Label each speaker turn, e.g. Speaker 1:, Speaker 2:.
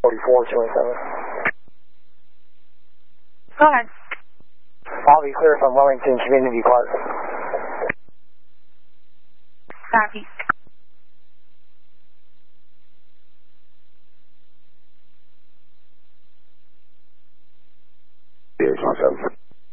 Speaker 1: 4427.
Speaker 2: Go ahead.
Speaker 1: I'll be clear from Wellington Community Park.
Speaker 2: Copy.